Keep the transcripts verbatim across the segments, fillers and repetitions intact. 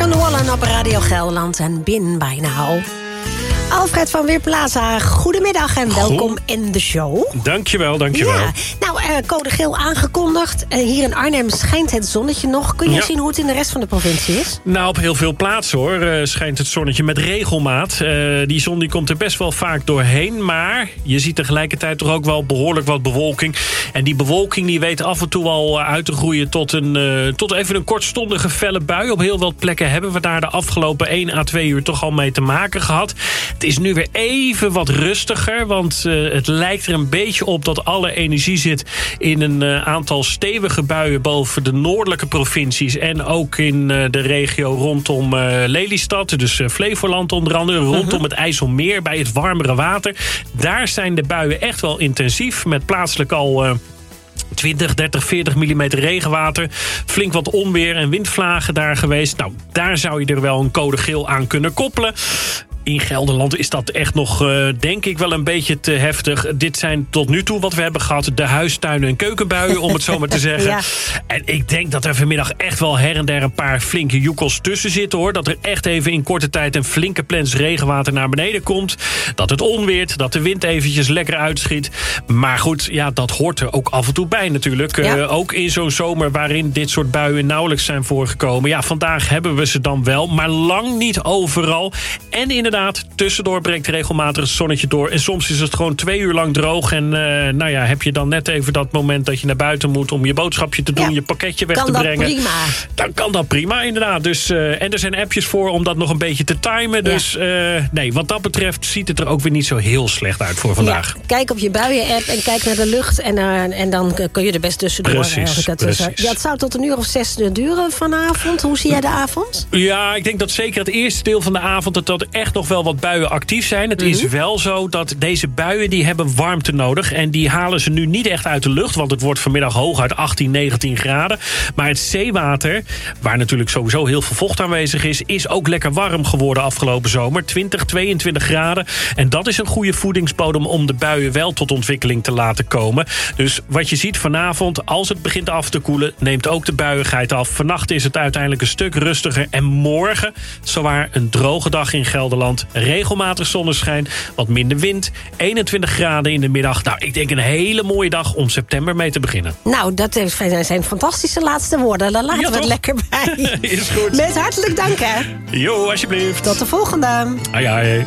Morgan Wallen op Radio Gelderland en Bin by Now. Alfred van Weerplaza, goedemiddag en welkom Goed. in de show. Dankjewel, dankjewel. Ja. Nou, uh, code geel aangekondigd. Uh, hier in Arnhem schijnt het zonnetje nog. Kun je ja. zien hoe het in de rest van de provincie is? Nou, op heel veel plaatsen hoor, uh, schijnt het zonnetje met regelmaat. Uh, die zon die komt er best wel vaak doorheen. Maar je ziet tegelijkertijd toch ook wel behoorlijk wat bewolking. En die bewolking die weet af en toe al uit te groeien tot, een, uh, tot even een kortstondige felle bui. Op heel wat plekken hebben we daar de afgelopen één à twee uur toch al mee te maken gehad. Het is nu weer even wat rustiger, want uh, het lijkt er een beetje op dat alle energie zit in een uh, aantal stevige buien boven de noordelijke provincies en ook in uh, de regio rondom uh, Lelystad, dus uh, Flevoland onder andere, rondom uh-huh. het IJsselmeer bij het warmere water. Daar zijn de buien echt wel intensief, met plaatselijk al Uh, twintig, dertig, veertig millimeter regenwater. Flink wat onweer en windvlagen daar geweest. Nou, daar zou je er wel een code geel aan kunnen koppelen. In Gelderland is dat echt nog, uh, denk ik, wel een beetje te heftig. Dit zijn tot nu toe wat we hebben gehad. De huistuinen en keukenbuien, om het zo maar te zeggen. Ja. En ik denk dat er vanmiddag echt wel her en der een paar flinke joekels tussen zitten, hoor. Dat er echt even in korte tijd een flinke plens regenwater naar beneden komt. Dat het onweert, dat de wind eventjes lekker uitschiet. Maar goed, ja, dat hoort er ook af en toe bij natuurlijk. Ja. Uh, ook in zo'n zomer waarin dit soort buien nauwelijks zijn voorgekomen. Ja, vandaag hebben we ze dan wel, maar lang niet overal. En inderdaad, tussendoor breekt regelmatig het zonnetje door. En soms is het gewoon twee uur lang droog. En uh, nou ja, heb je dan net even dat moment dat je naar buiten moet om je boodschapje te doen, ja, je pakketje weg te brengen. Prima. Dan kan dat prima, inderdaad. Dus, uh, en er zijn appjes voor om dat nog een beetje te timen. Dus uh, nee, wat dat betreft ziet het er ook weer niet zo heel slecht uit voor vandaag. Ja, kijk op je buien-app en kijk naar de lucht. En, uh, en dan kun je er best tussendoor. Precies, het, precies. Ja, het zou tot een uur of zes duren vanavond. Hoe zie jij de avond? Ja, ik denk dat zeker het eerste deel van de avond dat dat echt nog wel wat buien actief zijn. Het mm-hmm. is wel zo dat deze buien die hebben warmte nodig. En die halen ze nu niet echt uit de lucht. Want het wordt vanmiddag hooguit achttien, negentien graden. Maar het zeewater, waar natuurlijk sowieso heel veel vocht aanwezig is, is ook lekker warm geworden afgelopen zomer. twintig, tweeëntwintig graden. En dat is een goede voedingsbodem om de buien wel tot ontwikkeling te laten komen. Dus wat je ziet vanavond, als het begint af te koelen, neemt ook de buiigheid af. Vannacht is het uiteindelijk een stuk rustiger. En morgen, zowaar een droge dag in Gelderland. Regelmatig zonneschijn, wat minder wind. eenentwintig graden in de middag. Nou, ik denk een hele mooie dag om september mee te beginnen. Nou, dat zijn fantastische laatste woorden. Daar laten ja, we het lekker bij. Is goed. Met hartelijk dank, hè. Jo, alsjeblieft. Tot de volgende. Ai, ai.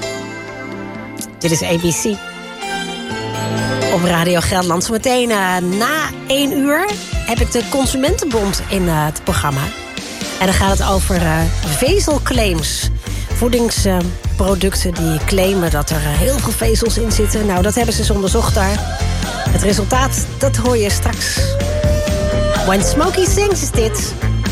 Dit is A B C. Op Radio Gelderland. Zometeen uh, na één uur heb ik de Consumentenbond in uh, het programma. En dan gaat het over uh, vezelclaims. Voedingsproducten die claimen dat er heel veel vezels in zitten. Nou, dat hebben ze eens onderzocht daar. Het resultaat, dat hoor je straks. When Smokey Sings is dit.